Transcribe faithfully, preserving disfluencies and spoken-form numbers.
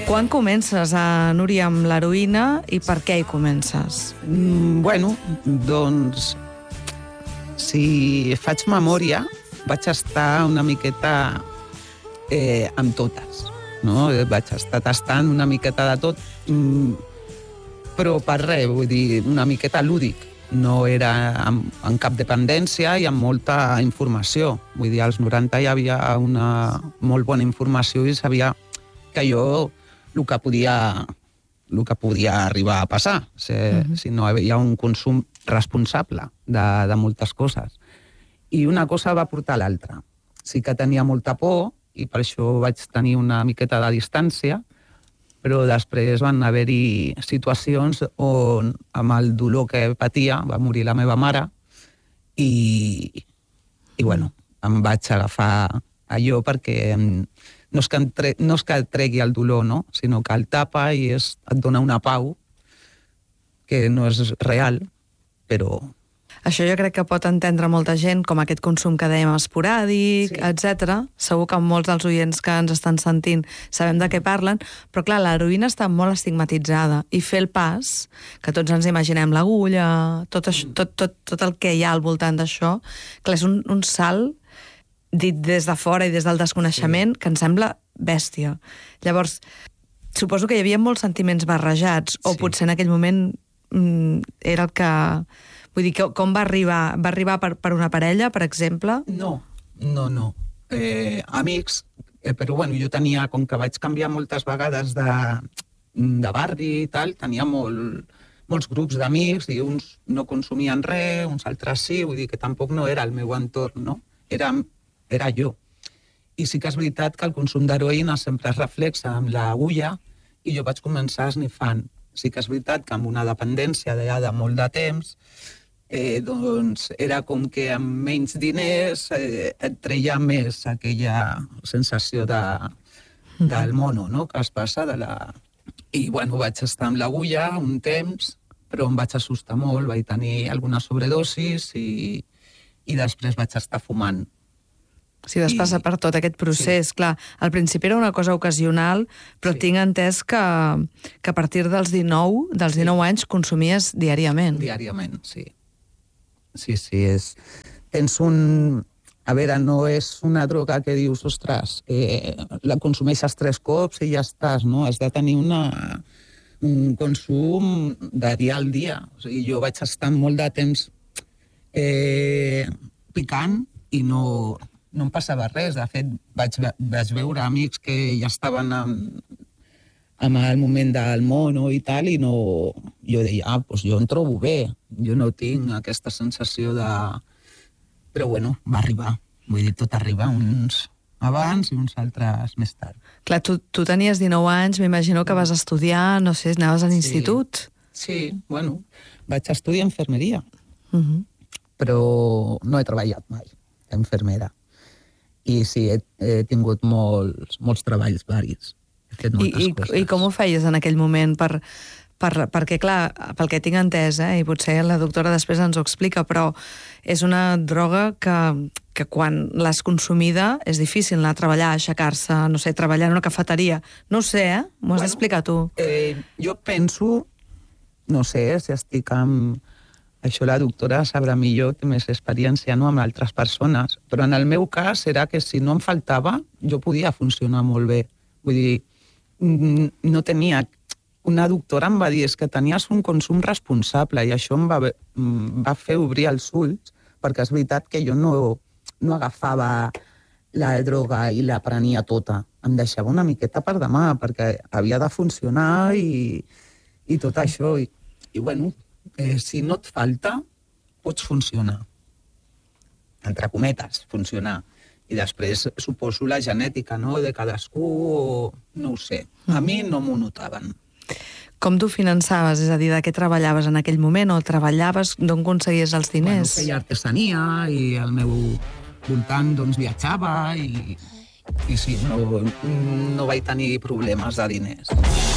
Quan comences, a Núria, amb l'heroïna i per què hi comences? Mm, bueno, doncs, si faig memòria, vaig estar una miqueta eh, amb totes, no? Vaig estar tastant una miqueta de tot, mm, però per res, vull dir, una miqueta lúdic. No era amb, amb cap dependència i amb molta informació. Vull dir, als noranta hi havia una molt bona informació i sabia que jo el que podia, el que podia arribar a passar, si, uh-huh. si no hi havia un consum responsable de, de moltes coses. I una cosa va portar a l'altra. Sí que tenia molta por i per això vaig tenir una miqueta de distància, però després van haver-hi situacions on, amb el dolor que patia, va morir la meva mare i, i bueno, em vaig agafar allò perquè no és que, tre... no és que et tregui el dolor, no? Sinó que el tapa i és... et dona una pau que no és real, però... Això jo crec que pot entendre molta gent, com aquest consum que dèiem esporàdic, sí. etcètera. Segur que molts dels oients que ens estan sentint sabem de què parlen, però clar, l'heroïna està molt estigmatitzada i fer el pas, que tots ens imaginem l'agulla, tot, això, tot, tot, tot el que hi ha al voltant d'això, clar, és un, un salt dit des de fora i des del desconeixement, sí. que em sembla bèstia. Llavors, suposo que hi havia molts sentiments barrejats, o sí. potser en aquell moment mm, era el que... Vull dir, com va arribar? Va arribar per, per una parella, per exemple? No, no, no. Eh, amics, eh, però bueno, jo tenia, com que vaig canviar moltes vegades de, de barri i tal, tenia molt, molts grups d'amics i uns no consumien res, uns altres sí, vull dir que tampoc no era el meu entorn, no? Era, era jo. I sí que és veritat que el consum d'heroïna sempre es reflexa amb l'agulla i jo vaig començar esnifant. Sí que és veritat que amb una dependència de, de molt de temps Eh, doncs era com que amb menys diners eh, et treia més aquella sensació de, del mono, no?, que es passa de la... I, bueno, vaig estar amb l'agulla un temps, però em vaig assustar molt, vaig tenir alguna sobredosis i, i després vaig estar fumant. Si vas I... passar per tot aquest procés, sí. clar, al principi era una cosa ocasional, però sí. tinc entès que, que a partir dels dinou, dels dinou sí. anys consumies diàriament. Diàriament, sí. Sí, sí, és... Tens un... A veure, no és una droga que dius, ostres, eh, la consumeixes tres cops i ja estàs, no? Has de tenir una, un consum de dia al dia. O sigui, jo vaig estar molt de temps eh, picant i no, no em passava res. De fet, vaig, vaig veure amics que ja estaven amb, amb el moment del mono i tal, i no... Jo deia, ah, doncs jo em trobo bé, jo no tinc aquesta sensació de... Però, bueno, va arribar. Vull dir, tot arriba, uns abans i uns altres més tard. Clar, tu, tu tenies dinou anys, m'imagino que vas estudiar, no sé, anaves a l'institut? Sí, sí, bueno, vaig estudiar infermeria, uh-huh. però no he treballat mai d'infermera. I sí, he, he tingut molts, molts treballs varis. I, i, I com ho feies en aquell moment? Per, per, perquè, clar, pel que tinc entès, eh, i potser la doctora després ens ho explica, però és una droga que, que quan l'has consumida és difícil anar a treballar, aixecar-se, no sé, treballar en una cafeteria. No ho sé, eh? M'ho has bueno, d'explicar tu. Eh, jo penso, no sé, si estic amb... Això la doctora sabrà millor, té més experiència, no?, amb altres persones, però en el meu cas era que si no em faltava, jo podia funcionar molt bé. Vull dir, no tenia... Una doctora em va dir, és que tenies un consum responsable, i això em va, em va fer obrir els ulls, perquè és veritat que jo no, no agafava la droga i la prenia tota. Em deixava una miqueta per demà, perquè havia de funcionar i, i tot això. I, i bueno, eh, si no et falta, pots funcionar. Entre cometes, funcionar. I després suposo la genètica, no?, de cadascú, o... no ho sé. A mi no m'ho notaven. Com tu finançaves? És a dir, de què treballaves en aquell moment? O treballaves, d'on aconseguies els diners? Bueno, feia artesania i al meu voltant doncs viatjava i, i sí, no, no vaig tenir problemes de diners.